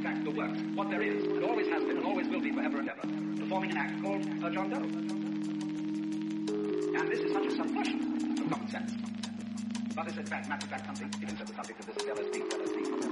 fact, the work, what there is, and always has been and always will be forever and ever, performing an act called John Doe. And this is such a subversion of common sense. But it's a fact, matter of fact, something, even so the subject of this is LSD.